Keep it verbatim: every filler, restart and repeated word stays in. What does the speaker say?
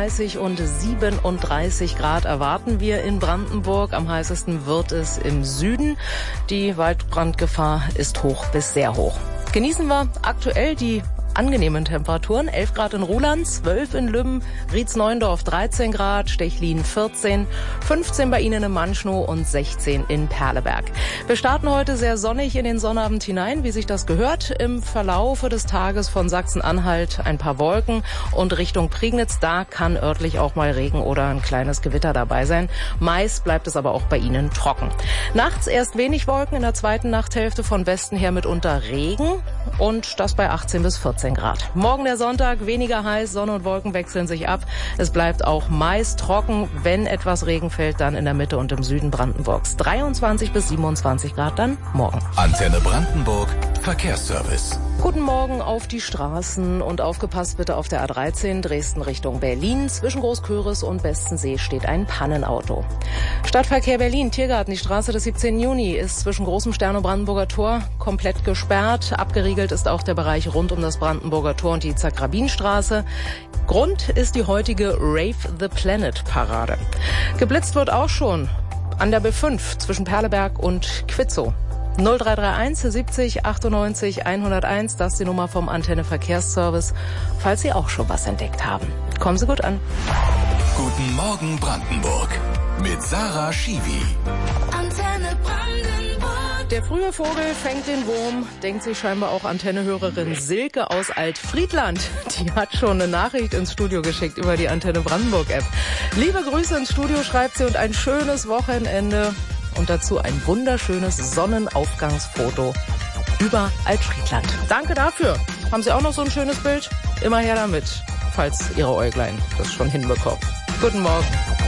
einunddreißig und siebenunddreißig Grad erwarten wir in Brandenburg. Am heißesten wird es im Süden. Die Waldbrandgefahr ist hoch bis sehr hoch. Genießen wir aktuell die angenehmen Temperaturen. elf Grad in Ruhland, zwölf in Lübben, Rietz-Neuendorf dreizehn Grad, Stechlin vierzehn, fünfzehn bei Ihnen in Manschnow und sechzehn in Perleberg. Wir starten heute sehr sonnig in den Sonnabend hinein, wie sich das gehört. Im Verlaufe des Tages von Sachsen-Anhalt ein paar Wolken und Richtung Prignitz, da kann örtlich auch mal Regen oder ein kleines Gewitter dabei sein. Meist bleibt es aber auch bei Ihnen trocken. Nachts erst wenig Wolken, in der zweiten Nachthälfte von Westen her mitunter Regen und das bei achtzehn bis vierzehn Grad. Morgen der Sonntag, weniger heiß, Sonne und Wolken wechseln sich ab. Es bleibt auch meist trocken, wenn etwas Regen fällt, dann in der Mitte und im Süden Brandenburgs. dreiundzwanzig bis siebenundzwanzig Grad dann morgen. Antenne Brandenburg, Verkehrsservice. Guten Morgen auf die Straßen und aufgepasst bitte auf der A dreizehn Dresden Richtung Berlin. Zwischen Großköris und Bestensee steht ein Pannenauto. Stadtverkehr Berlin, Tiergarten, die Straße des siebzehnten Juni ist zwischen Großem Stern und Brandenburger Tor komplett gesperrt. Abgeriegelt ist auch der Bereich rund um das Brandenburger Tor und die Itzhak-Rabin-Straße. Grund ist die heutige Rave the Planet Parade. Geblitzt wird auch schon an der B fünf zwischen Perleberg und Quitzow. null drei drei eins siebzig achtundneunzig hunderteins, das ist die Nummer vom Antenne Verkehrsservice, falls Sie auch schon was entdeckt haben. Kommen Sie gut an. Guten Morgen Brandenburg mit Sarah Schiwi. Antenne Brandenburg. Der frühe Vogel fängt den Wurm, denkt sich scheinbar auch Antennehörerin Silke aus Altfriedland. Die hat schon eine Nachricht ins Studio geschickt über die Antenne Brandenburg App. Liebe Grüße ins Studio, schreibt sie, und ein schönes Wochenende. Und dazu ein wunderschönes Sonnenaufgangsfoto über Altfriedland. Danke dafür. Haben Sie auch noch so ein schönes Bild? Immer her damit, falls Ihre Äuglein das schon hinbekommen. Guten Morgen.